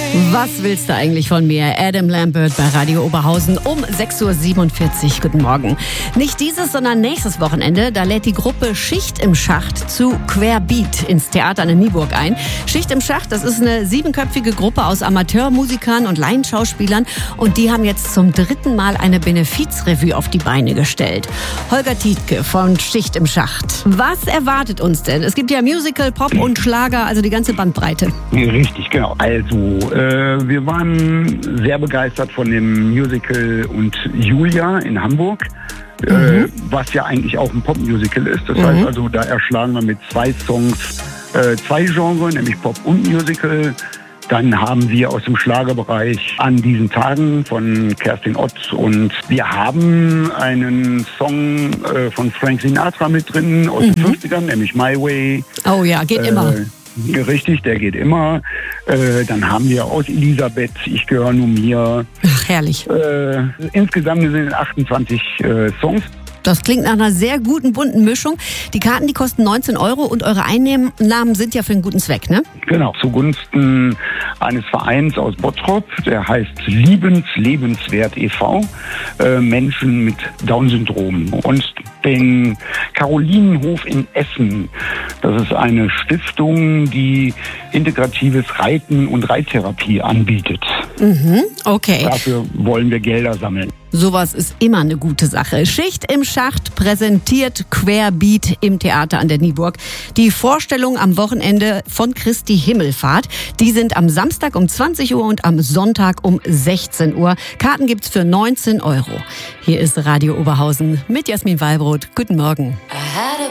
Was willst du eigentlich von mir? Adam Lambert bei Radio Oberhausen um 6.47 Uhr. Guten Morgen. Nicht dieses, sondern nächstes Wochenende, da lädt die Gruppe Schicht im Schacht zu Querbeat ins Theater an der Nieburg ein. Schicht im Schacht, das ist eine 7-köpfige Gruppe aus Amateurmusikern und Laienschauspielern und die haben jetzt zum 3. Mal eine Benefizrevue auf die Beine gestellt. Holger Tietke von Schicht im Schacht. Was erwartet uns denn? Es gibt ja Musical, Pop und Schlager, also die ganze Bandbreite. Richtig, genau. Also, wir waren sehr begeistert von dem Musical und Julia in Hamburg, was ja eigentlich auch ein Popmusical ist. Das heißt also, da erschlagen wir mit 2 Songs 2 Genres, nämlich Pop und Musical. Dann haben wir aus dem Schlagerbereich An diesen Tagen von Kerstin Ott und wir haben einen Song von Frank Sinatra mit drin aus den 50ern, nämlich My Way. Oh ja, geht immer. Richtig, der geht immer. Dann haben wir aus Elisabeth, Ich gehöre nur mir. Ach, herrlich. Insgesamt sind es 28 Songs. Das klingt nach einer sehr guten, bunten Mischung. Die Karten, die kosten 19 € und eure Einnahmen sind ja für einen guten Zweck, ne? Genau, zugunsten eines Vereins aus Bottrop, der heißt Lebenswert e.V., Menschen mit Down-Syndrom. Und den Karolinenhof in Essen, das ist eine Stiftung, die integratives Reiten und Reittherapie anbietet. Okay. Dafür wollen wir Gelder sammeln. Sowas ist immer eine gute Sache. Schicht im Schacht präsentiert Querbeat im Theater an der Nieburg. Die Vorstellung am Wochenende von Christi Himmelfahrt, die sind am Samstag um 20 Uhr und am Sonntag um 16 Uhr. Karten gibt's für 19 €. Hier ist Radio Oberhausen mit Jasmin Wallbrot. Guten Morgen.